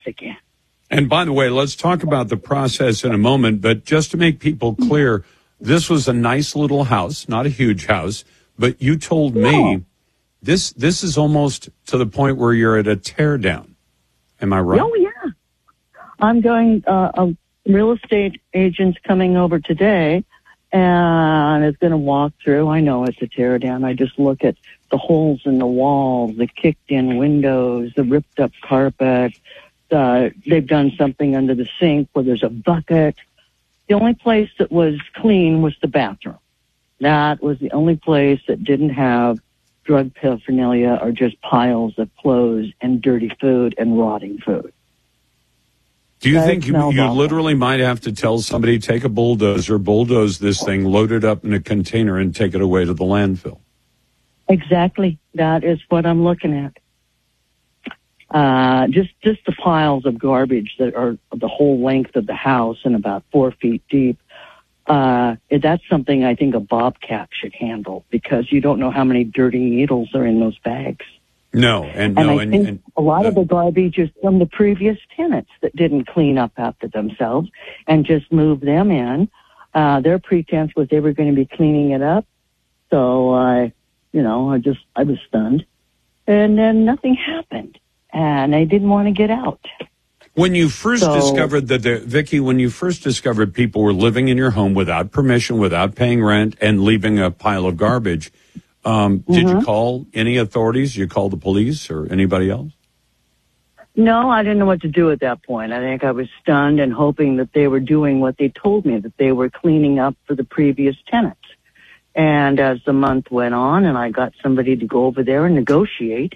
again. And by the way, let's talk about the process in a moment, but just to make people clear, this was a nice little house, not a huge house, but you told me this is almost to the point where you're at a tear down. Am I right? Oh, yeah. I'm going, a real estate agent's coming over today and is going to walk through. I know it's a tear down. I just look at the holes in the walls, the kicked in windows, the ripped up carpet. They've done something under the sink where there's a bucket. The only place that was clean was the bathroom. That was the only place that didn't have drug paraphernalia or just piles of clothes and dirty food and rotting food. Do you think you literally might have to tell somebody, take a bulldozer, bulldoze this thing, load it up in a container, and take it away to the landfill? Exactly. That is what I'm looking at. Just the piles of garbage that are the whole length of the house and about 4 feet deep. That's something I think a bobcat should handle, because you don't know how many dirty needles are in those bags. No, and I think a lot of the garbage is from the previous tenants that didn't clean up after themselves and just moved them in. Their pretense was they were going to be cleaning it up. So I was stunned, and then nothing happened. And I didn't want to get out. When you first discovered Vicki, when you first discovered people were living in your home without permission, without paying rent, and leaving a pile of garbage, did you call any authorities? Did you call the police or anybody else? No, I didn't know what to do at that point. I think I was stunned and hoping that they were doing what they told me, that they were cleaning up for the previous tenants. And as the month went on and I got somebody to go over there and negotiate,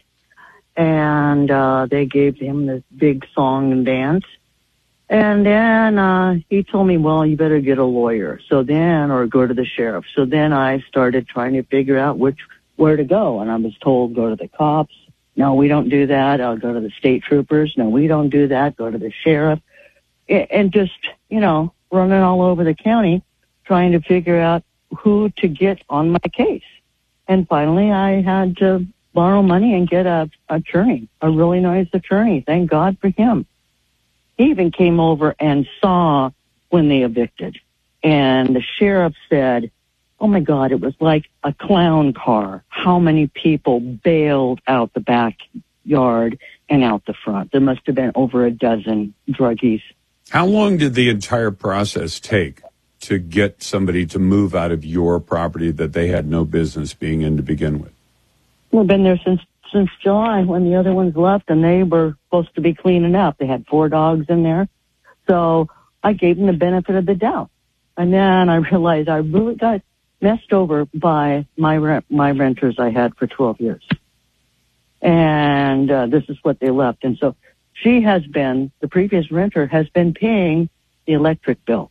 and they gave him this big song and dance. And then he told me, well, you better get a lawyer. Or go to the sheriff. So then I started trying to figure out where to go. And I was told, go to the cops. No, we don't do that. I'll go to the state troopers. No, we don't do that. Go to the sheriff. And just, running all over the county, trying to figure out who to get on my case. And finally I had to borrow money and get a attorney, a really nice attorney. Thank God for him. He even came over and saw when they evicted. And the sheriff said, oh my God, it was like a clown car. How many people bailed out the backyard and out the front? There must have been over a dozen druggies. How long did the entire process take to get somebody to move out of your property that they had no business being in to begin with? We've been there since July, when the other ones left, and they were supposed to be cleaning up. They had 4 dogs in there. So I gave them the benefit of the doubt. And then I realized I really got messed over by my renters I had for 12 years. And this is what they left. And so the previous renter has been paying the electric bill.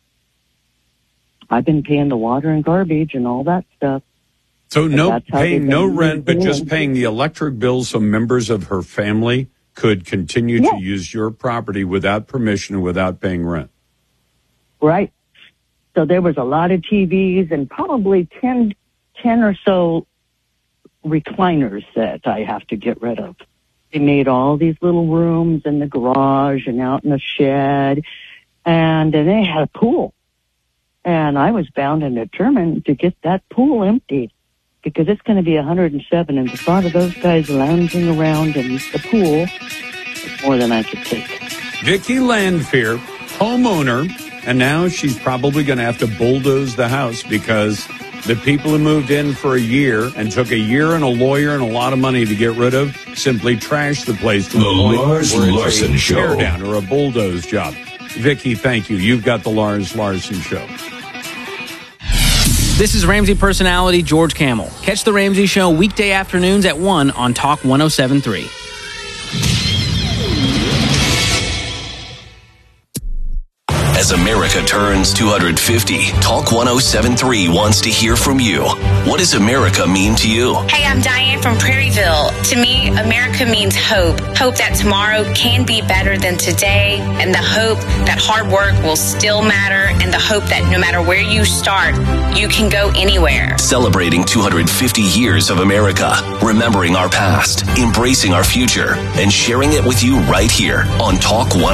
I've been paying the water and garbage and all that stuff. So paying no rent, but just paying the electric bill so members of her family could continue to use your property without permission and without paying rent. Right. So there was a lot of TVs and probably 10 or so recliners that I have to get rid of. They made all these little rooms in the garage and out in the shed, and then they had a pool. And I was bound and determined to get that pool emptied, because it's going to be 107, and the thought of those guys lounging around in the pool is more than I could take. Vicki Lanfear, homeowner, and now she's probably going to have to bulldoze the house because the people who moved in for a year and took a year and a lawyer and a lot of money to get rid of simply trashed the place to the point where it's Larson a Show. tear down or a bulldoze job. Vicki, thank you. You've got the Lars Larson Show. This is Ramsey personality George Camel. Catch The Ramsey Show weekday afternoons at 1 on Talk 107.3. As America turns 250, Talk 1073 wants to hear from you. What does America mean to you? Hey, I'm Diane from Prairieville. To me, America means hope. Hope that tomorrow can be better than today, and the hope that hard work will still matter, and the hope that no matter where you start, you can go anywhere. Celebrating 250 years of America, remembering our past, embracing our future, and sharing it with you right here on Talk 1.